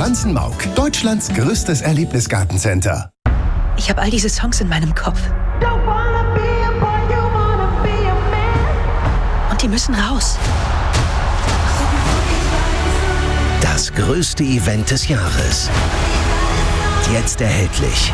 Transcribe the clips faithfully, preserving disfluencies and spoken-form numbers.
Franzenmauk, Deutschlands größtes Erlebnisgartencenter. Ich habe all diese Songs in meinem Kopf. Und die müssen raus. Das größte Event des Jahres. Jetzt erhältlich.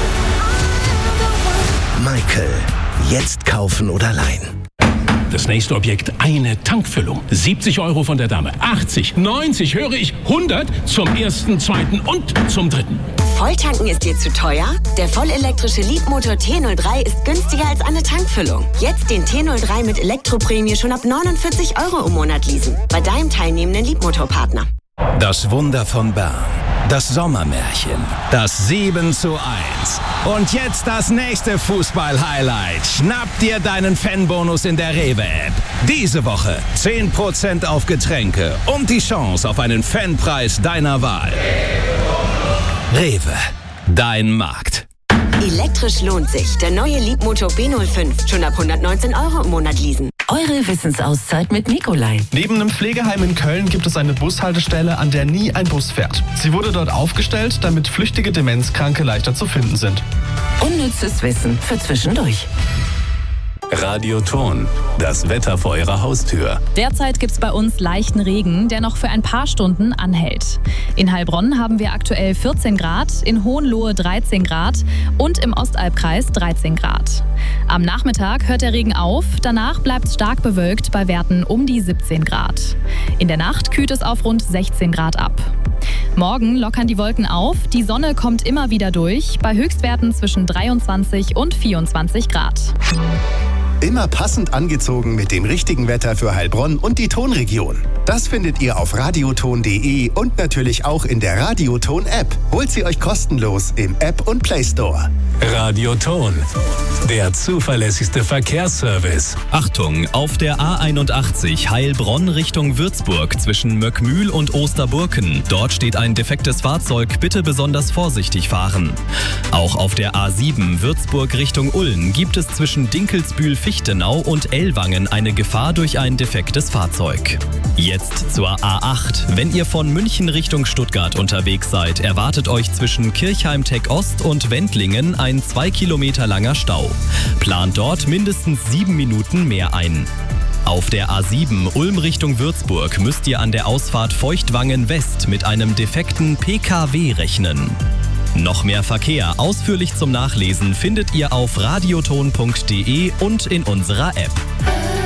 Michael. Jetzt kaufen oder leihen. Das nächste Objekt, eine Tankfüllung. siebzig Euro von der Dame. achtzig, neunzig, höre ich, hundert zum ersten, zweiten und zum dritten. Volltanken ist dir zu teuer? Der vollelektrische Leapmotor T null drei ist günstiger als eine Tankfüllung. Jetzt den T null drei mit Elektroprämie schon ab neunundvierzig Euro im Monat leasen. Bei deinem teilnehmenden Leapmotor-Partner. Das Wunder von Bern. Das Sommermärchen. Das sieben zu eins. Und jetzt das nächste Fußball-Highlight. Schnapp dir deinen Fanbonus in der Rewe-App. Diese Woche zehn Prozent auf Getränke und die Chance auf einen Fanpreis deiner Wahl. Rewe. Dein Markt. Elektrisch lohnt sich. Der neue Leapmotor B null fünf. Schon ab hundertneunzehn Euro im Monat leasen. Eure Wissensauszeit mit Nikolai. Neben einem Pflegeheim in Köln gibt es eine Bushaltestelle, an der nie ein Bus fährt. Sie wurde dort aufgestellt, damit flüchtige Demenzkranke leichter zu finden sind. Unnützes Wissen für zwischendurch. Radioton, das Wetter vor Ihrer Haustür. Derzeit gibt es bei uns leichten Regen, der noch für ein paar Stunden anhält. In Heilbronn haben wir aktuell vierzehn Grad, in Hohenlohe dreizehn Grad und im Ostalbkreis dreizehn Grad. Am Nachmittag hört der Regen auf, danach bleibt es stark bewölkt bei Werten um die siebzehn Grad. In der Nacht kühlt es auf rund sechzehn Grad ab. Morgen lockern die Wolken auf, die Sonne kommt immer wieder durch, bei Höchstwerten zwischen dreiundzwanzig und vierundzwanzig Grad. Immer passend angezogen mit dem richtigen Wetter für Heilbronn und die Tonregion. Das findet ihr auf radioton punkt de und natürlich auch in der Radioton-App. Holt sie euch kostenlos im App- und Play-Store. Radioton, der zuverlässigste Verkehrsservice. Achtung, auf der A einundachtzig Heilbronn Richtung Würzburg zwischen Möckmühl und Osterburken. Dort steht ein defektes Fahrzeug, bitte besonders vorsichtig fahren. Auch auf der A sieben Würzburg Richtung Ulm gibt es zwischen Dinkelsbühl-Fichtenau und Ellwangen eine Gefahr durch ein defektes Fahrzeug. Jetzt zur A acht. Wenn ihr von München Richtung Stuttgart unterwegs seid, erwartet euch zwischen Kirchheim-Tech Ost und Wendlingen ein zwei Kilometer langer Stau. Plant dort mindestens sieben Minuten mehr ein. Auf der A sieben Ulm Richtung Würzburg müsst ihr an der Ausfahrt Feuchtwangen West mit einem defekten P K W rechnen. Noch mehr Verkehr ausführlich zum Nachlesen findet ihr auf radioton punkt de und in unserer App.